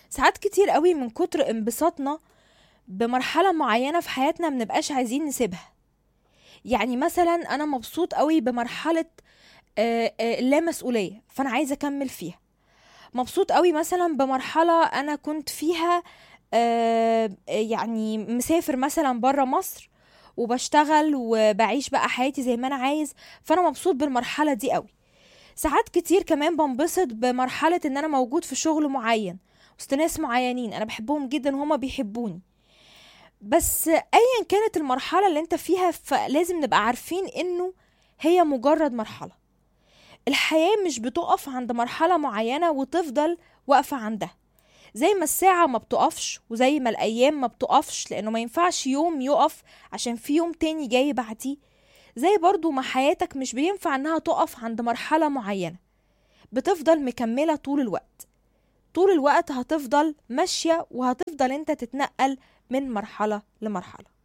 ساعات كتير قوي من كتر انبساطنا بمرحلة معينة في حياتنا منبقاش عايزين نسيبها. يعني مثلا انا مبسوط قوي بمرحلة اللا مسؤولية، فانا عايزة اكمل فيها. مبسوط قوي مثلا بمرحلة انا كنت فيها يعني مسافر مثلا برا مصر وبشتغل وبعيش بقى حياتي زي ما انا عايز، فانا مبسوط بالمرحلة دي قوي. ساعات كتير كمان بنبسط بمرحلة ان انا موجود في شغل معين وسط ناس معينين انا بحبهم جدا وهما بيحبوني. بس ايا كانت المرحلة اللي انت فيها فلازم نبقى عارفين انه هي مجرد مرحلة. الحياة مش بتقف عند مرحلة معينة وتفضل واقفة عندها، زي ما الساعة ما بتقفش وزي ما الأيام ما بتقفش، لأنه ما ينفعش يوم يقف عشان في يوم تاني جاي بعديه. زي برضو ما حياتك مش بينفع انها تقف عند مرحلة معينة، بتفضل مكملة طول الوقت. طول الوقت هتفضل ماشية وهتفضل انت تتنقل من مرحلة لمرحلة.